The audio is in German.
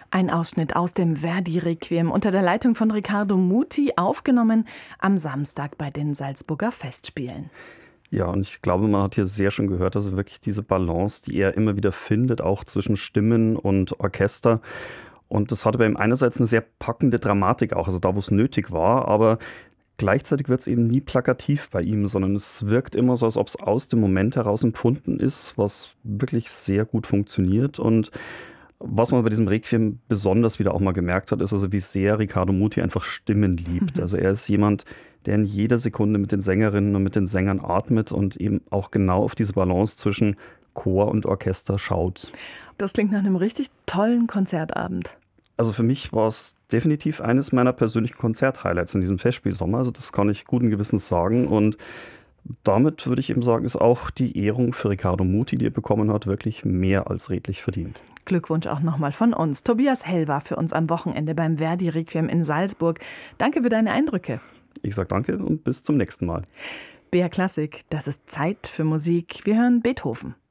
Ein Ausschnitt aus dem Verdi-Requiem unter der Leitung von Riccardo Muti, aufgenommen am Samstag bei den Salzburger Festspielen. Ja, und ich glaube, man hat hier sehr schön gehört, also wirklich diese Balance, die er immer wieder findet, auch zwischen Stimmen und Orchester. Und das hatte bei ihm einerseits eine sehr packende Dramatik auch, also da, wo es nötig war, aber gleichzeitig wird es eben nie plakativ bei ihm, sondern es wirkt immer so, als ob es aus dem Moment heraus empfunden ist, was wirklich sehr gut funktioniert. Und was man bei diesem Requiem besonders wieder auch mal gemerkt hat, ist also, wie sehr Riccardo Muti einfach Stimmen liebt. Also er ist jemand, der in jeder Sekunde mit den Sängerinnen und mit den Sängern atmet und eben auch genau auf diese Balance zwischen Chor und Orchester schaut. Das klingt nach einem richtig tollen Konzertabend. Also für mich war es definitiv eines meiner persönlichen Konzert-Highlights in diesem Festspielsommer. Also das kann ich guten Gewissens sagen. Und damit würde ich eben sagen, ist auch die Ehrung für Riccardo Muti, die er bekommen hat, wirklich mehr als redlich verdient. Glückwunsch auch nochmal von uns. Tobias Hell war für uns am Wochenende beim Verdi-Requiem in Salzburg. Danke für deine Eindrücke. Ich sage danke und bis zum nächsten Mal. BR Klassik, das ist Zeit für Musik. Wir hören Beethoven.